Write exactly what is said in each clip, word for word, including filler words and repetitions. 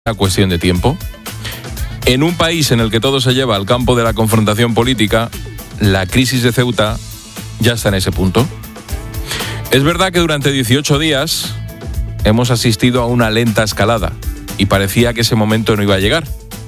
una cuestión de tiempo. En un país en el que todo se lleva al campo de la confrontación política, la crisis de Ceuta ya está en ese punto. Es verdad que durante dieciocho días hemos asistido a una lenta escalada y parecía que ese momento no iba a llegar.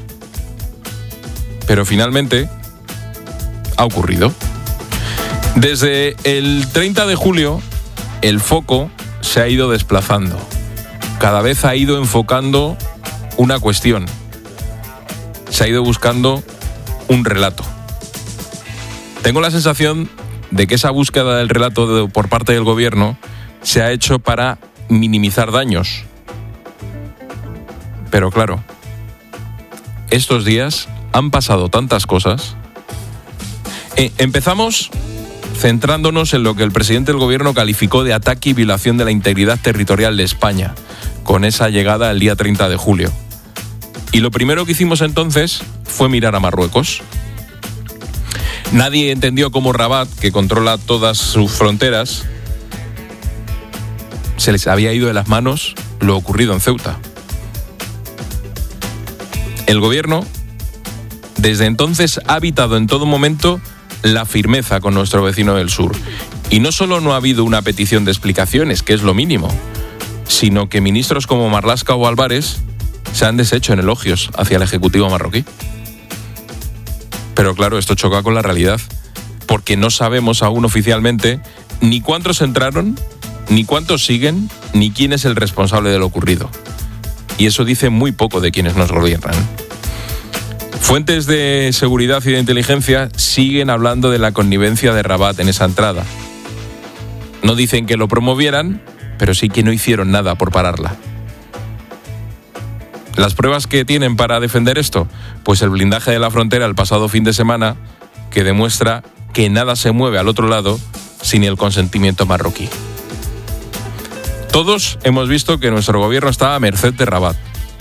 Pero finalmente ha ocurrido. Desde el treinta de julio, el foco se ha ido desplazando. Cada vez ha ido enfocando una cuestión. Se ha ido buscando un relato. Tengo la sensación de que esa búsqueda del relato de, por parte del gobierno se ha hecho para minimizar daños. Pero claro, estos días han pasado tantas cosas. Eh, empezamos centrándonos en lo que el presidente del gobierno calificó de ataque y violación de la integridad territorial de España, con esa llegada el día treinta de julio. Y lo primero que hicimos entonces fue mirar a Marruecos. Nadie entendió cómo Rabat, que controla todas sus fronteras, se les había ido de las manos lo ocurrido en Ceuta. El gobierno, desde entonces, ha evitado en todo momento la firmeza con nuestro vecino del sur. Y no solo no ha habido una petición de explicaciones, que es lo mínimo, sino que ministros como Marlaska o Álvarez se han deshecho en elogios hacia el Ejecutivo marroquí. Pero claro, esto choca con la realidad, porque no sabemos aún oficialmente ni cuántos entraron, ni cuántos siguen, ni quién es el responsable de lo ocurrido. Y eso dice muy poco de quienes nos gobiernan. Fuentes de seguridad y de inteligencia siguen hablando de la connivencia de Rabat en esa entrada. No dicen que lo promovieran, pero sí que no hicieron nada por pararla. ¿Las pruebas que tienen para defender esto? Pues el blindaje de la frontera el pasado fin de semana, que demuestra que nada se mueve al otro lado sin el consentimiento marroquí. Todos hemos visto que nuestro gobierno está a merced de Rabat.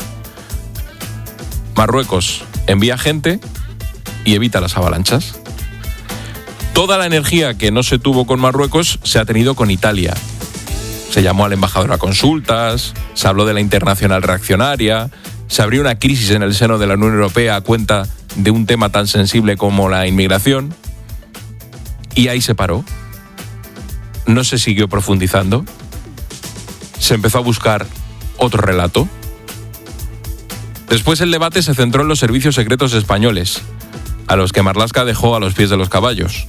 Marruecos envía gente y evita las avalanchas. Toda la energía que no se tuvo con Marruecos se ha tenido con Italia. Se llamó al embajador a consultas, se habló de la internacional reaccionaria, se abrió una crisis en el seno de la Unión Europea a cuenta de un tema tan sensible como la inmigración, y ahí se paró. No se siguió profundizando. Se empezó a buscar otro relato. Después el debate se centró en los servicios secretos españoles, a los que Marlaska dejó a los pies de los caballos.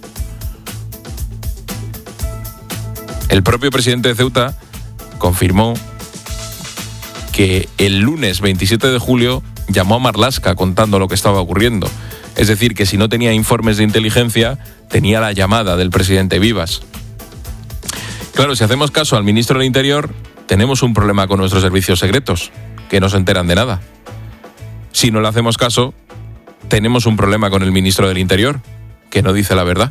El propio presidente de Ceuta confirmó que el lunes veintisiete de julio llamó a Marlaska contando lo que estaba ocurriendo. Es decir, que si no tenía informes de inteligencia, tenía la llamada del presidente Vivas. Claro, si hacemos caso al ministro del Interior, tenemos un problema con nuestros servicios secretos, que no se enteran de nada. Si no le hacemos caso, tenemos un problema con el ministro del Interior, que no dice la verdad.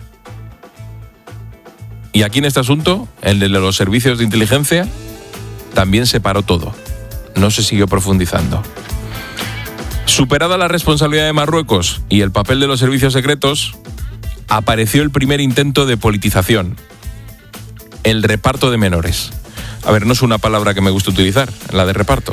Y aquí en este asunto, el de los servicios de inteligencia, también se paró todo. No se siguió profundizando. Superada la responsabilidad de Marruecos y el papel de los servicios secretos, apareció el primer intento de politización. El reparto de menores. A ver, no es una palabra que me gusta utilizar, la de reparto.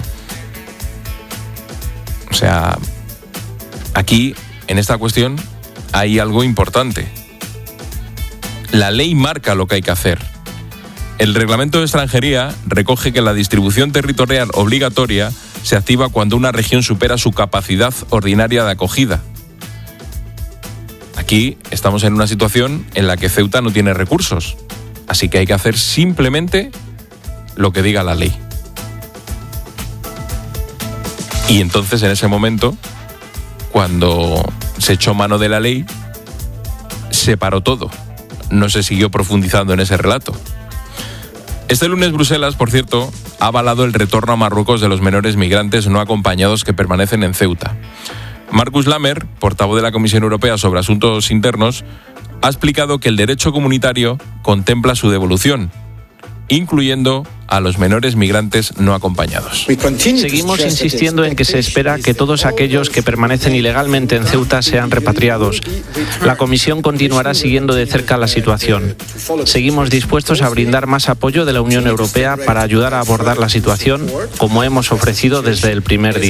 O sea, aquí, en esta cuestión, hay algo importante. La ley marca lo que hay que hacer. El reglamento de extranjería recoge que la distribución territorial obligatoria se activa cuando una región supera su capacidad ordinaria de acogida. Aquí estamos en una situación en la que Ceuta no tiene recursos, así que hay que hacer simplemente lo que diga la ley. Y entonces, en ese momento, cuando se echó mano de la ley, se paró todo. No se siguió profundizando en ese relato. Este lunes Bruselas, por cierto, ha avalado el retorno a Marruecos de los menores migrantes no acompañados que permanecen en Ceuta. Markus Lammer, portavoz de la Comisión Europea sobre Asuntos Internos, ha explicado que el derecho comunitario contempla su devolución, incluyendo a los menores migrantes no acompañados. Seguimos insistiendo en que se espera que todos aquellos que permanecen ilegalmente en Ceuta sean repatriados. La Comisión continuará siguiendo de cerca la situación. Seguimos dispuestos a brindar más apoyo de la Unión Europea para ayudar a abordar la situación, como hemos ofrecido desde el primer día.